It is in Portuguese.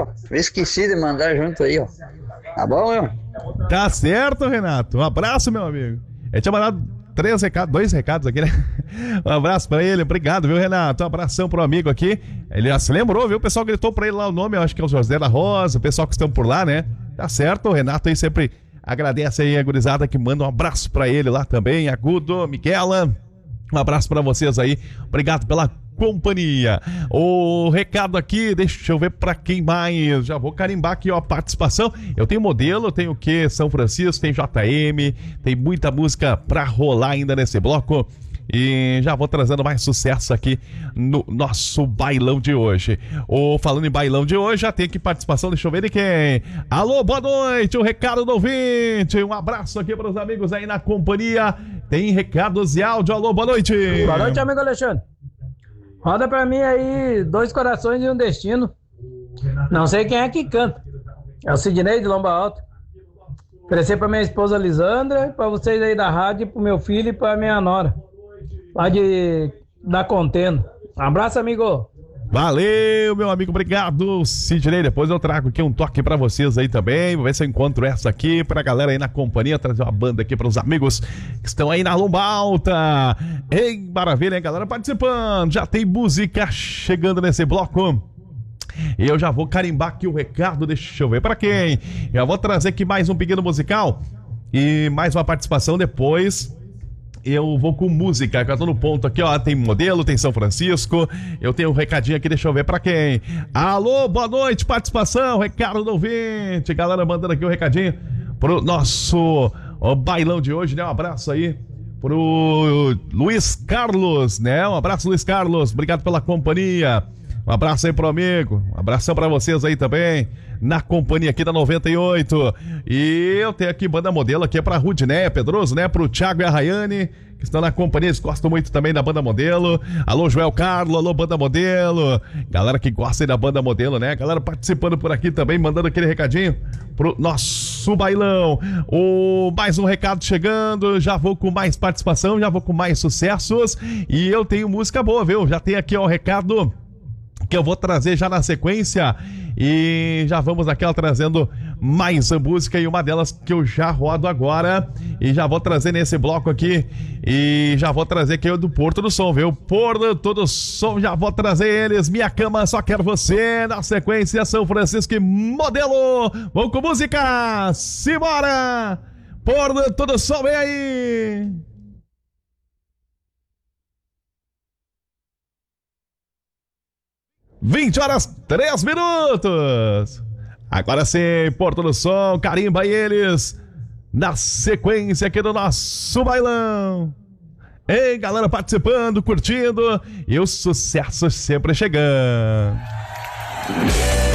ó. Eu esqueci de mandar junto aí, ó. Tá bom, meu? Tá certo, Renato. Um abraço, meu amigo. Ele tinha mandado 2 recados aqui, né? Um abraço pra ele, obrigado, viu, Renato? Um abração pro amigo aqui. Ele já se lembrou, viu? O pessoal gritou pra ele lá o nome, eu acho que é o José da Rosa, o pessoal que estão por lá, né? Tá certo, o Renato aí sempre agradece aí a gurizada que manda um abraço pra ele lá também, Agudo, Miguela. Um abraço pra vocês aí, obrigado pela companhia. O recado aqui, deixa eu ver pra quem mais. Já vou carimbar aqui, ó, a participação. Eu tenho modelo, tenho o que? São Francisco, tem JM, tem muita música pra rolar ainda nesse bloco. E já vou trazendo mais sucesso aqui no nosso bailão de hoje. Falando em bailão de hoje, já tem aqui participação, deixa eu ver de quem. Alô, boa noite, o recado do ouvinte. Um abraço aqui para os amigos aí na companhia. Tem recados e áudio. Alô, boa noite. Boa noite, amigo Alexandre. Roda pra mim aí 2 Corações e um Destino. Não sei quem é que canta. É o Sidney de Lomba Alta. Oferecer pra minha esposa Lisandra, pra vocês aí da rádio, pro meu filho e pra minha nora. Lá da Contendo. Um abraço, amigo. Valeu, meu amigo, obrigado, Sidney. Depois eu trago aqui um toque pra vocês aí também. Vou ver se eu encontro essa aqui pra galera aí na companhia, trazer uma banda aqui pros amigos que estão aí na Lomba Alta. Ei, maravilha, hein, galera participando. Já tem música chegando nesse bloco. E eu já vou carimbar aqui o recado, deixa eu ver pra quem. Eu vou trazer aqui mais um pedido musical e mais uma participação depois. Eu vou com música, que eu tô no ponto aqui, ó. Tem modelo, tem São Francisco. Eu tenho um recadinho aqui, deixa eu ver pra quem. Alô, boa noite, participação, recado do ouvinte. Galera mandando aqui um recadinho pro nosso bailão de hoje, né? Um abraço aí pro Luiz Carlos, né? Um abraço, Luiz Carlos, obrigado pela companhia. Um abraço aí pro amigo, um abração pra vocês aí também, na companhia aqui da 98. E eu tenho aqui banda modelo aqui pra Rudiné Pedroso, né? Pro Thiago e a Rayane, que estão na companhia, eles gostam muito também da banda modelo. Alô, Joel Carlos, alô, banda modelo. Galera que gosta aí da banda modelo, né? Galera participando por aqui também, mandando aquele recadinho pro nosso bailão. Mais um recado chegando, já vou com mais participação, já vou com mais sucessos. E eu tenho música boa, viu? Já tem aqui, ó, o recado que eu vou trazer já na sequência. E já vamos aquela trazendo mais música, e uma delas que eu já rodo agora e já vou trazer nesse bloco aqui. E já vou trazer aqui o do Porto do Som, viu? Porto do Som, já vou trazer eles. Minha Cama Só Quer Você. Na sequência, São Francisco e Modelo. Vamos com música, simbora! Porto do Som, vem aí! (20h03). Agora sim, Porto do Som, carimba eles na sequência aqui do nosso bailão. Ei, galera participando, curtindo e o sucesso sempre chegando.